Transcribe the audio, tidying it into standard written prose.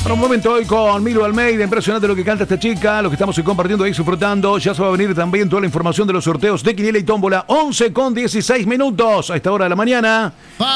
Bueno, un momento hoy con Milo Almeida, impresionante lo que canta esta chica, lo que estamos compartiendo ahí, disfrutando. Ya se va a venir también toda la información de los sorteos de Quiniela y Tómbola, 11 con 16 minutos a esta hora de la mañana.